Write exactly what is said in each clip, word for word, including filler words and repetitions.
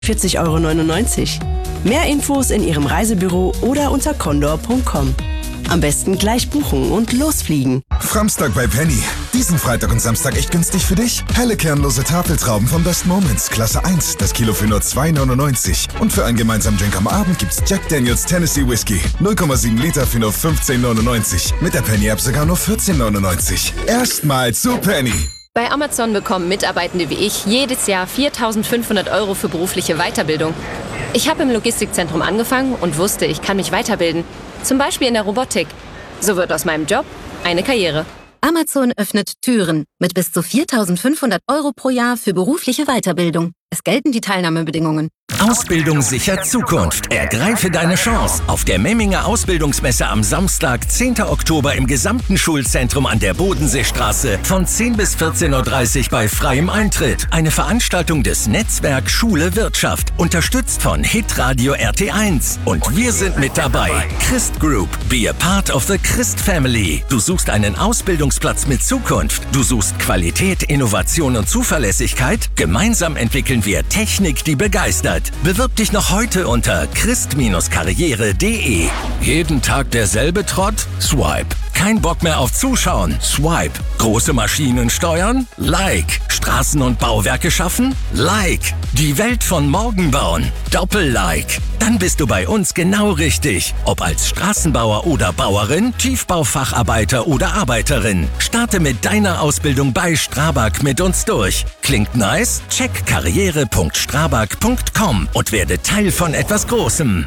vierzig Euro neunundneunzig. Mehr Infos in Ihrem Reisebüro oder unter condor punkt com. Am besten gleich buchen und losfliegen. Framstag bei Penny. Diesen Freitag und Samstag echt günstig für dich? Helle kernlose Tafeltrauben von Best Moments, Klasse eins, das Kilo für nur zwei neunundneunzig. Und für einen gemeinsamen Drink am Abend gibt's Jack Daniels Tennessee Whiskey. null Komma sieben Liter für nur fünfzehn neunundneunzig. Mit der Penny-App sogar nur vierzehn neunundneunzig. Erstmal zu Penny. Bei Amazon bekommen Mitarbeitende wie ich jedes Jahr viertausendfünfhundert Euro für berufliche Weiterbildung. Ich habe im Logistikzentrum angefangen und wusste, ich kann mich weiterbilden. Zum Beispiel in der Robotik. So wird aus meinem Job eine Karriere. Amazon öffnet Türen mit bis zu viertausendfünfhundert Euro pro Jahr für berufliche Weiterbildung. Es gelten die Teilnahmebedingungen. Ausbildung sichert Zukunft. Ergreife deine Chance. Auf der Memminger Ausbildungsmesse am Samstag, zehnten Oktober im gesamten Schulzentrum an der Bodenseestraße von zehn bis vierzehn Uhr dreißig bei freiem Eintritt. Eine Veranstaltung des Netzwerk Schule Wirtschaft, unterstützt von Hitradio R T eins. Und wir sind mit dabei. Christ Group. Be a part of the Christ Family. Du suchst einen Ausbildungsplatz mit Zukunft. Du suchst Qualität, Innovation und Zuverlässigkeit. Gemeinsam entwickeln wir Technik, die begeistert. Bewirb dich noch heute unter christ karriere punkt de. Jeden Tag derselbe Trott? Swipe. Kein Bock mehr auf Zuschauen? Swipe. Große Maschinen steuern? Like. Straßen und Bauwerke schaffen? Like. Die Welt von morgen bauen? Doppel-Like. Dann bist du bei uns genau richtig. Ob als Straßenbauer oder Bauerin, Tiefbaufacharbeiter oder Arbeiterin. Starte mit deiner Ausbildung bei Strabag mit uns durch. Klingt nice? Check karriere punkt strabag punkt com und werde Teil von etwas Großem.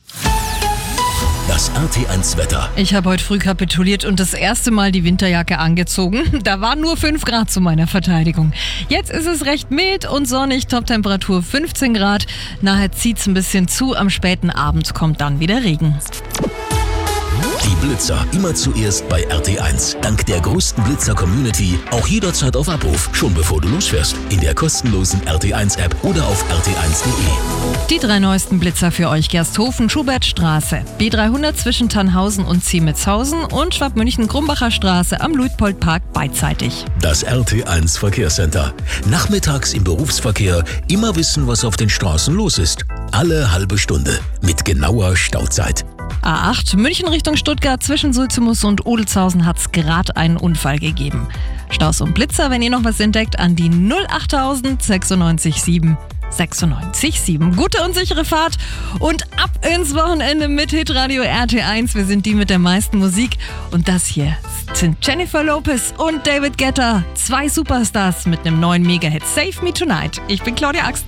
Das R T eins Wetter. Ich habe heute früh kapituliert und das erste Mal die Winterjacke angezogen. Da waren nur fünf Grad zu meiner Verteidigung. Jetzt ist es recht mild und sonnig, Toptemperatur fünfzehn Grad. Nachher zieht's ein bisschen zu, am späten Abend kommt dann wieder Regen. Die Blitzer immer zuerst bei R T eins. Dank der größten Blitzer-Community auch jederzeit auf Abruf, schon bevor du losfährst. In der kostenlosen R T eins App oder auf r t eins punkt de. Die drei neuesten Blitzer für euch: Gersthofen, Schubertstraße, B dreihundert zwischen Tannhausen und Ziemetshausen und Schwabmünchen-Krumbacher Straße am Luitpoldpark beidseitig. Das R T eins Verkehrscenter. Nachmittags im Berufsverkehr immer wissen, was auf den Straßen los ist. Alle halbe Stunde mit genauer Stauzeit. A acht München Richtung Stuttgart zwischen Sulzimus und Odelshausen hat's gerade einen Unfall gegeben. Staus und Blitzer, wenn ihr noch was entdeckt, an die null achttausend sechsundneunzig sieben sechsundneunzig sieben. Gute und sichere Fahrt und ab ins Wochenende mit Hitradio R T eins. Wir sind die mit der meisten Musik und das hier sind Jennifer Lopez und David Guetta. Zwei Superstars mit einem neuen Mega-Hit. Save Me Tonight. Ich bin Claudia Axten.